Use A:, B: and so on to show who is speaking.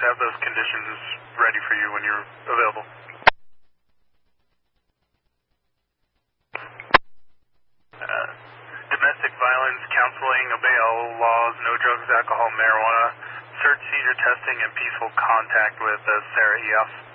A: have those conditions ready for you when you're available. Domestic violence, counseling, obey all laws, no drugs, alcohol, marijuana, search, seizure testing, and peaceful contact with Sarah E.F.